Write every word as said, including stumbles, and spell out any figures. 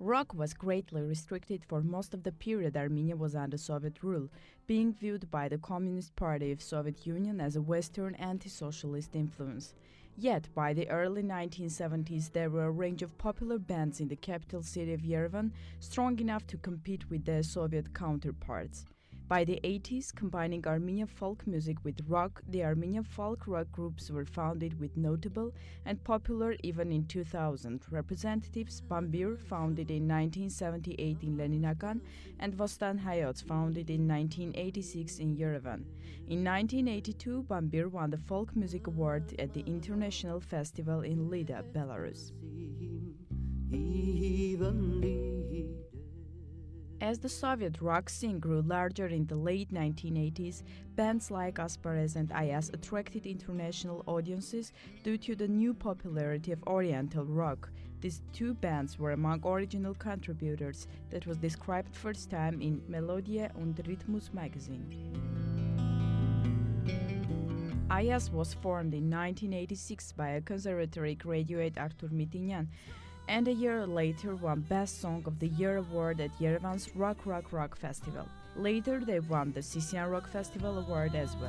Rock was greatly restricted for most of the period Armenia was under Soviet rule, being viewed by the Communist Party of Soviet Union as a Western anti-socialist influence. Yet, by the early nineteen seventies, there were a range of popular bands in the capital city of Yerevan, strong enough to compete with their Soviet counterparts. By the eighties, combining Armenian folk music with rock, the Armenian folk rock groups were founded with notable and popular even in two thousand representatives. Bambir, founded in nineteen seventy-eight in Leninakan, and Vostan Hayots, founded in nineteen eighty-six in Yerevan. In nineteen eighty-two, Bambir won the Folk Music Award at the International Festival in Lida, Belarus. As the Soviet rock scene grew larger in the late nineteen eighties, bands like Asparez and Ayaz attracted international audiences due to the new popularity of Oriental rock. These two bands were among original contributors that was described first time in Melodie und Rhythmus magazine. Ayaz was formed in nineteen eighty-six by a conservatory graduate Artur Mitinyan, and a year later won Best Song of the Year award at Yerevan's Rock Rock Rock Festival. Later, they won the Sisian Rock Festival award as well.